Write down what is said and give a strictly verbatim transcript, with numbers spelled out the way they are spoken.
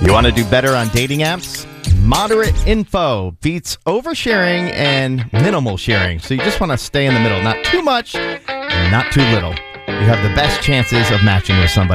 You want to do better on dating apps? Moderate info beats oversharing and minimal sharing. So you just want to stay in the middle. Not too much and not too little. You have the best chances of matching with somebody.